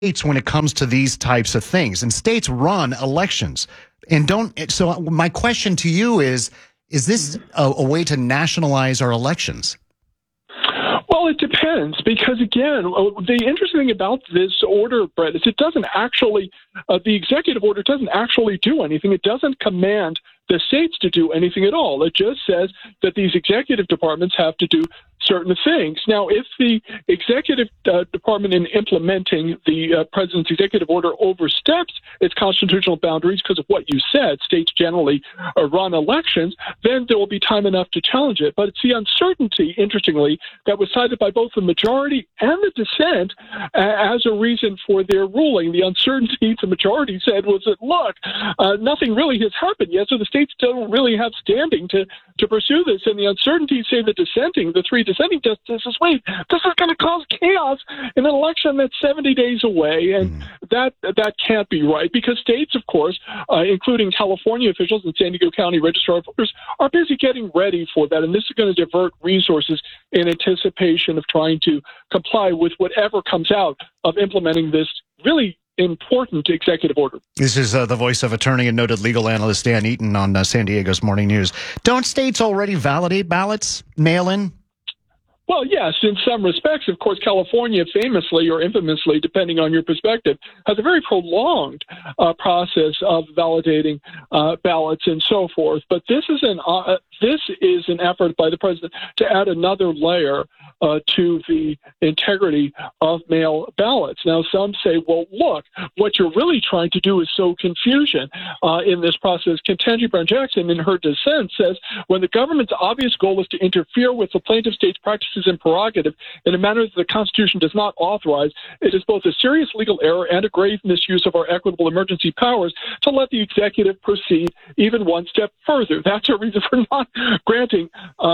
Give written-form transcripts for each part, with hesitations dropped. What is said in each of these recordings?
states when it comes to these types of things, and states run elections. And so my question to you is this a way to nationalize our elections? Well, it depends, because, again, the interesting thing about this order, Brett, is it doesn't actually, the executive order doesn't actually do anything. It doesn't command the states to do anything at all. It just says that these executive departments have to do certain things. Now, if the executive department in implementing the president's executive order oversteps its constitutional boundaries because of what you said, states generally run elections, then there will be time enough to challenge it. But it's the uncertainty, interestingly, that was cited by both the majority and the dissent as a reason for their ruling. The uncertainty the majority said was that, look, nothing really has happened yet, so the states don't really have standing to pursue this. And the uncertainty, say the three dissenting justices, wait, this is going to cause chaos in an election that's 70 days away, and that can't be right, because states, of course, including California officials and San Diego County Registrar of Voters, are busy getting ready for that, and this is going to divert resources in anticipation of trying to comply with whatever comes out of implementing this really important executive order. This is the voice of attorney and noted legal analyst Dan Eaton on San Diego's Morning News. Don't states already validate ballots, mail-in? Well, yes, in some respects. Of course, California famously or infamously, depending on your perspective, has a very prolonged process of validating ballots and so forth. But this is an effort by the president to add another layer to the integrity of mail ballots. Now, some say, well, look, what you're really trying to do is sow confusion in this process. Ketanji Brown Jackson, in her dissent, says, when the government's obvious goal is to interfere with the plaintiff state's practices and prerogative in a manner that the Constitution does not authorize, it is both a serious legal error and a grave misuse of our equitable emergency powers to let the executive proceed even one step further. That's a reason for not granting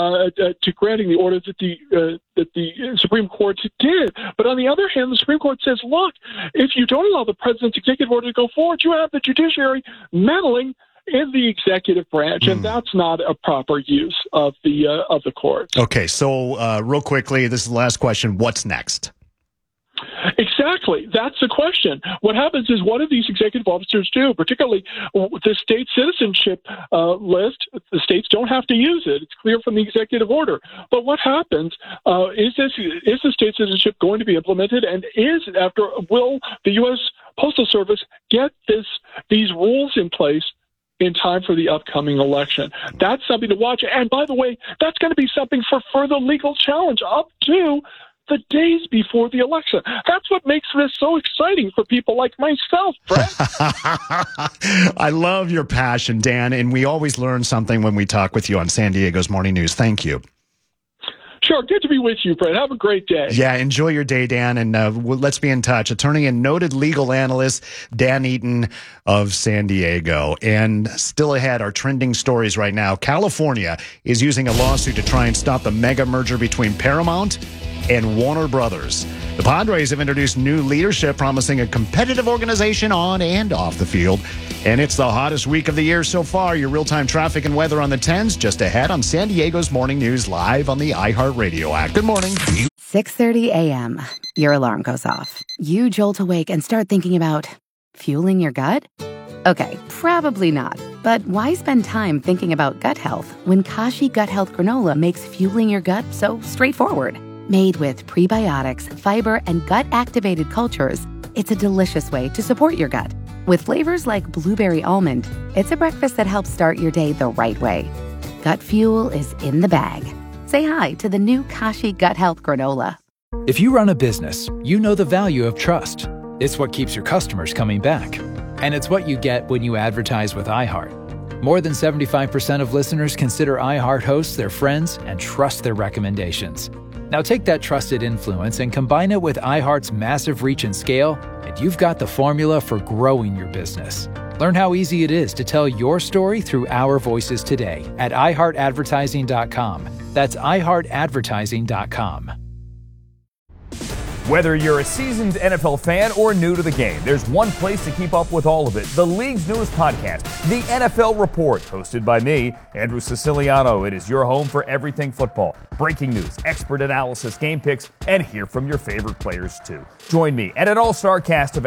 the order that the Supreme Court did. But on the other hand, the Supreme Court says, look, if you don't allow the president's executive order to go forward, you have the judiciary meddling in the executive branch, and that's not a proper use of the courts. Okay, so real quickly, this is the last question. What's next? Exactly. That's the question. What happens is, what do these executive officers do? Particularly the state citizenship list, the states don't have to use it. It's clear from the executive order. But what happens is the state citizenship going to be implemented, and will the U.S. Postal Service get these rules in place in time for the upcoming election? That's something to watch. And by the way, that's going to be something for further legal challenge up to the days before the election. That's what makes this so exciting for people like myself, Brett. I love your passion, Dan, and we always learn something when we talk with you on San Diego's Morning News. Thank you. Sure. Good to be with you, Brett. Have a great day. Yeah, enjoy your day, Dan, and let's be in touch. Attorney and noted legal analyst Dan Eaton of San Diego. And still ahead, our trending stories right now. California is using a lawsuit to try and stop the mega merger between Paramount and Warner Brothers. The Padres have introduced new leadership promising a competitive organization on and off the field. And it's the hottest week of the year so far. Your real-time traffic and weather on the 10s just ahead on San Diego's Morning News live on the iHeartRadio app. Good morning. 6:30 a.m. Your alarm goes off. You jolt awake and start thinking about fueling your gut? Okay, probably not. But why spend time thinking about gut health when Kashi Gut Health Granola makes fueling your gut so straightforward? Made with prebiotics, fiber, and gut-activated cultures, it's a delicious way to support your gut. With flavors like blueberry almond, it's a breakfast that helps start your day the right way. Gut fuel is in the bag. Say hi to the new Kashi Gut Health Granola. If you run a business, you know the value of trust. It's what keeps your customers coming back. And it's what you get when you advertise with iHeart. More than 75% of listeners consider iHeart hosts their friends and trust their recommendations. Now take that trusted influence and combine it with iHeart's massive reach and scale, and you've got the formula for growing your business. Learn how easy it is to tell your story through our voices today at iHeartAdvertising.com. That's iHeartAdvertising.com. Whether you're a seasoned NFL fan or new to the game, there's one place to keep up with all of it. The league's newest podcast, The NFL Report, hosted by me, Andrew Siciliano. It is your home for everything football. Breaking news, expert analysis, game picks, and hear from your favorite players too. Join me and an all-star cast of